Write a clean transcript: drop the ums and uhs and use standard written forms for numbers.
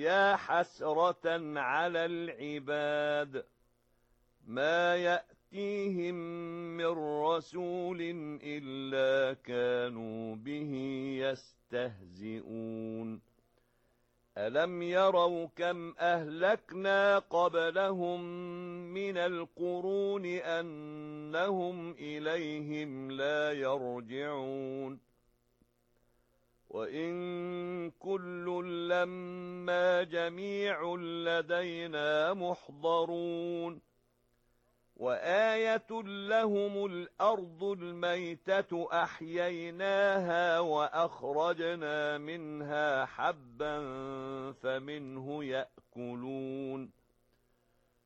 يا حسرة على العباد ما يأتيهم من رسول إلا كانوا به يستهزئون ألم يروا كم أهلكنا قبلهم من القرون أنهم إليهم لا يرجعون وإن كل لما جميع لدينا محضرون وآية لهم الأرض الميتة أحييناها وأخرجنا منها حبا فمنه يأكلون